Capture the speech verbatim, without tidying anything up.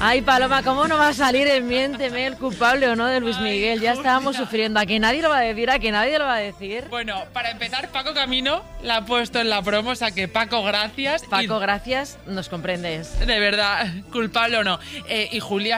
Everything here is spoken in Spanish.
Ay, Paloma, ¿cómo no va a salir en Miénteme el culpable o no de Luis Miguel? Ya estábamos sufriendo. ¿A que nadie lo va a decir? ¿A que nadie lo va a decir? Bueno, para empezar, Paco Camino la ha puesto en la promo, o sea que Paco, gracias. Paco, y, gracias, nos comprendes. de verdad, culpable o no. Eh, y Julia